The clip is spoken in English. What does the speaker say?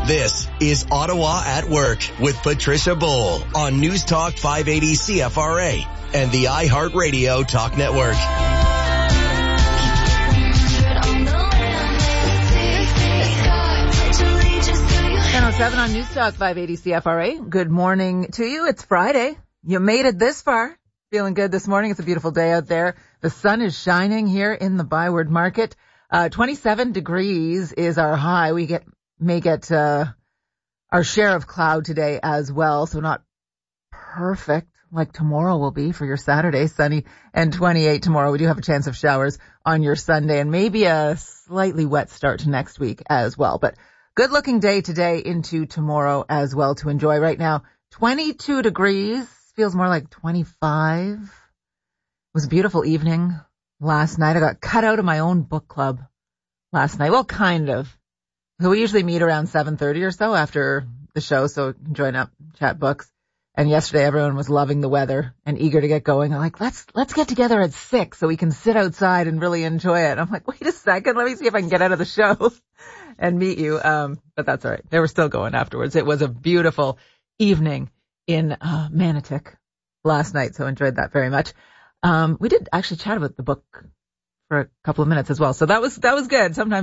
This is Ottawa at Work with Patricia Bowl on News Talk 580 CFRA and the iHeartRadio Talk Network. 10:07 on News Talk 580 CFRA. Good morning to you. It's Friday. You made it this far. Feeling good this morning. It's a beautiful day out there. The sun is shining here in the Byward Market. 27 degrees is our high. We may get our share of cloud today as well, so not perfect like tomorrow will be for your Saturday, sunny and 28 tomorrow. We do have a chance of showers on your Sunday and maybe a slightly wet start to next week as well. But good looking day today into tomorrow as well to enjoy. Right now, 22 degrees, feels more like 25. It was a beautiful evening last night. I got cut out of my own book club last night. Well, kind of. So we usually meet around 7:30 or so after the show, so join up, chat books. And yesterday everyone was loving the weather and eager to get going. I'm like, let's get together at 6 so we can sit outside and really enjoy it. I'm like, wait a second, let me see if I can get out of the show and meet you. But that's all right. They were still going afterwards. It was a beautiful evening in Manotick last night, so enjoyed that very much. We did actually chat about the book for a couple of minutes as well, so that was good. Sometimes